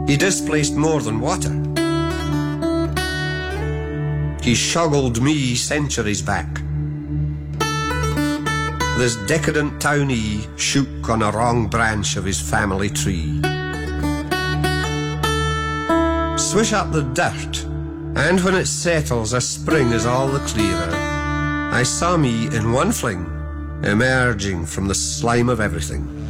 He displaced more than water. He shoggled me centuries back. This decadent townie shook on a wrong branch of his family tree. Swish up the dirt, and when it settles, a spring is all the clearer. I saw me in one fling, emerging from the slime of everything.